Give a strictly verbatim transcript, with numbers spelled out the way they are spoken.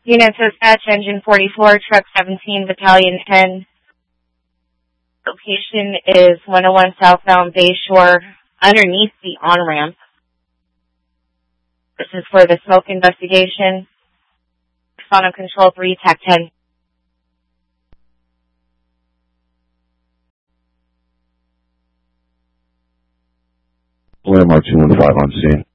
Unit dispatch, engine forty-four, truck seventeen, battalion ten. Location is one oh one southbound Bayshore, underneath the on-ramp. This is for the smoke investigation. Sonic Control three, TAC ten. Landmark two one five on scene.